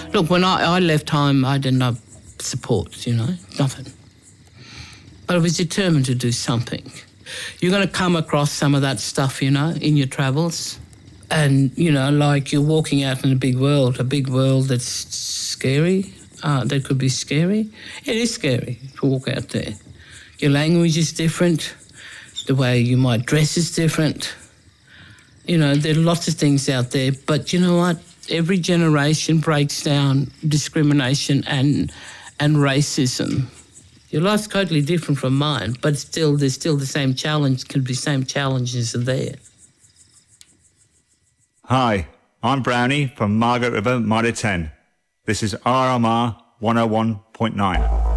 Look, when I left home, I didn't have support, nothing. But I was determined to do something. You're going to come across some of that stuff, in your travels. And, like you're walking out in a big world that's scary, that could be scary. It is scary to walk out there. Your language is different. The way you might dress is different. There are lots of things out there. But you know what? Every generation breaks down discrimination and racism. Your life's totally different from mine, but there's still the same challenge, could be same challenges are there. Hi, I'm Brownie from Margaret River Mitre 10. This is RMR 101.9.